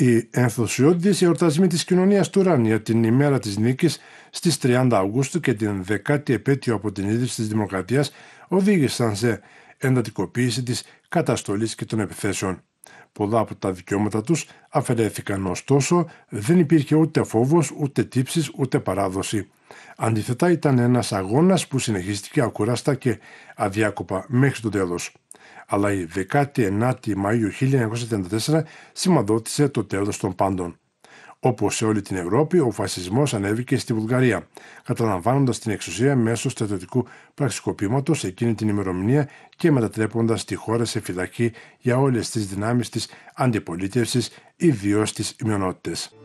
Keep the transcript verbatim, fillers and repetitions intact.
Οι ενθουσιώδεις εορτασμοί της κοινωνίας του Ιράν για την ημέρα της νίκης στις τριάντα Αυγούστου και την δεκάτη επέτειο από την ίδρυση της Δημοκρατίας οδήγησαν σε εντατικοποίηση της καταστολής και των επιθέσεων. Πολλά από τα δικαιώματα τους αφαιρέθηκαν, ωστόσο δεν υπήρχε ούτε φόβος, ούτε τύψεις, ούτε παράδοση. Αντίθετα, ήταν ένας αγώνας που συνεχίστηκε ακουράστα και αδιάκοπα μέχρι το τέλος. Αλλά η δεκάτη ενάτη Μαΐου χίλια εννιακόσια τριάντα τέσσερα σηματοδότησε το τέλος των πάντων. Όπως σε όλη την Ευρώπη, ο φασισμός ανέβηκε στη Βουλγαρία, καταλαμβάνοντας την εξουσία μέσω στρατιωτικού πραξικοπήματος εκείνη την ημερομηνία και μετατρέποντας τη χώρα σε φυλακή για όλες τις δυνάμεις της αντιπολίτευσης, ιδίως τις μειονότητες.